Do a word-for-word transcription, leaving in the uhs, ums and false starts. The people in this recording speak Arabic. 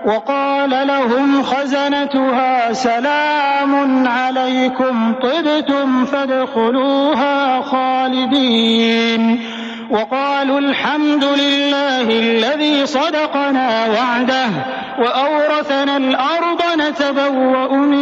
وقال لهم خزنتها سلام عليكم طبتم فادخلوها خالدين وقالوا الحمد لله الذي صدقنا وعده وأورثنا الأرض نتبوأ